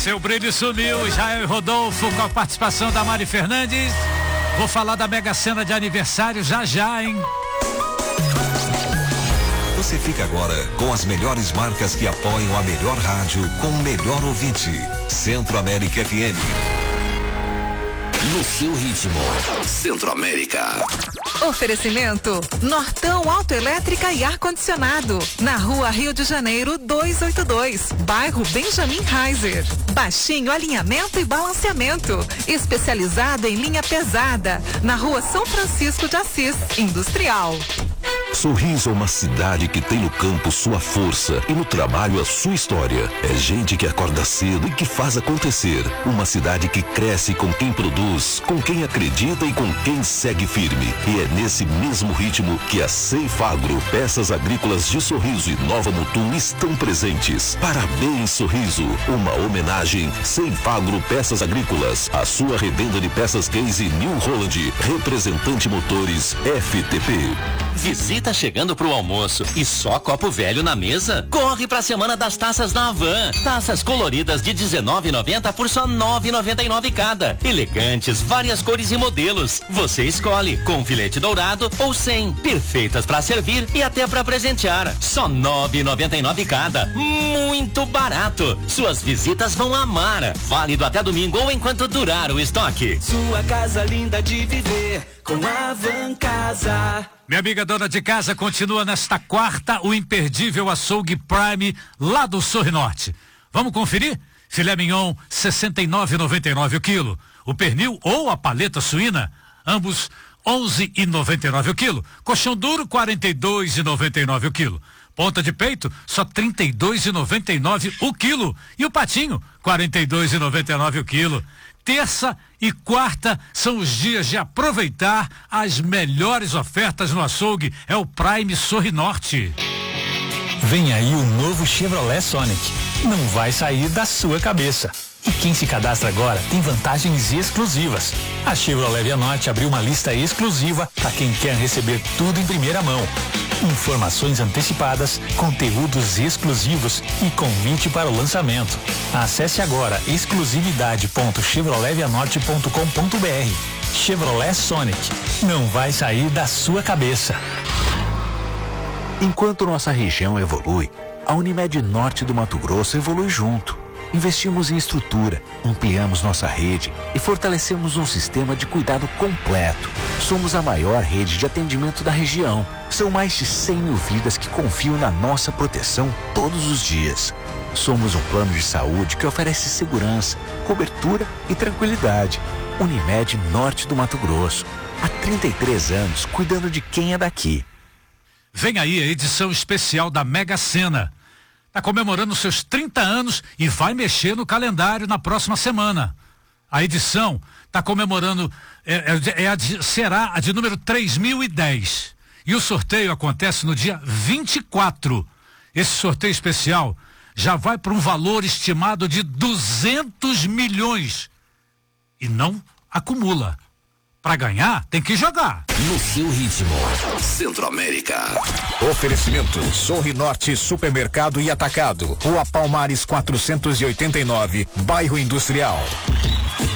Seu brilho sumiu, Israel Rodolfo com a participação da Mari Fernandes. Vou falar da Mega Sena de aniversário já, hein? Você fica agora com as melhores marcas que apoiam a melhor rádio com o melhor ouvinte. Centro América FM. No seu ritmo. Centro América. Oferecimento Nortão Autoelétrica e Ar-Condicionado. Na Rua Rio de Janeiro 282, bairro Benjamin Heiser. Baixinho Alinhamento e Balanceamento. Especializado em linha pesada. Na Rua São Francisco de Assis, Industrial. Sorriso é uma cidade que tem no campo sua força e no trabalho a sua história. É gente que acorda cedo e que faz acontecer. Uma cidade que cresce com quem produz, com quem acredita e com quem segue firme. E é nesse mesmo ritmo que a Ceifagro, Peças Agrícolas de Sorriso e Nova Mutum estão presentes. Parabéns, Sorriso. Uma homenagem. Ceifagro Peças Agrícolas. A sua revenda de peças Case New Holland. Representante Motores FTP. Visita chegando pro almoço e só copo velho na mesa? Corre pra Semana das Taças na Havan. Taças coloridas de R$19,90 por só R$9,99 cada. Elegantes, várias cores e modelos. Você escolhe, com filete dourado ou sem. Perfeitas pra servir e até pra presentear. Só R$9,99 cada. Muito barato. Suas visitas vão amar. Válido até domingo ou enquanto durar o estoque. Sua casa linda de viver com a Havan Casa. Minha amiga dona de casa, continua nesta quarta o imperdível açougue Prime lá do Sorri Norte. Vamos conferir? Filé mignon, R$69,99 o quilo. O pernil ou a paleta suína, ambos R$11,99 o quilo. Colchão duro, R$42,99 o quilo. Ponta de peito, só R$32,99 o quilo. E o patinho, R$42,99 o quilo. Terça e quarta são os dias de aproveitar as melhores ofertas no açougue. É o Prime Sorri Norte. Vem aí o novo Chevrolet Sonic. Não vai sair da sua cabeça. E quem se cadastra agora tem vantagens exclusivas. A Chevrolet Vianorte abriu uma lista exclusiva para quem quer receber tudo em primeira mão. Informações antecipadas, conteúdos exclusivos e convite para o lançamento. Acesse agora exclusividade.chevroletvianorte.com.br. Chevrolet Sonic. Não vai sair da sua cabeça. Enquanto nossa região evolui, a Unimed Norte do Mato Grosso evolui junto. Investimos em estrutura, ampliamos nossa rede e fortalecemos um sistema de cuidado completo. Somos a maior rede de atendimento da região. São mais de 100 mil vidas que confiam na nossa proteção todos os dias. Somos um plano de saúde que oferece segurança, cobertura e tranquilidade. Unimed Norte do Mato Grosso. Há 33 anos cuidando de quem é daqui. Vem aí a edição especial da Mega Sena. Está comemorando seus 30 anos e vai mexer no calendário na próxima semana. A edição está comemorando, será a de número 3010. E o sorteio acontece no dia 24. Esse sorteio especial já vai para um valor estimado de 200 milhões. E não acumula. Para ganhar, tem que jogar. No seu ritmo. Centro América. Oferecimento Sorri Norte Supermercado e Atacado. Rua Palmares 489, Bairro Industrial.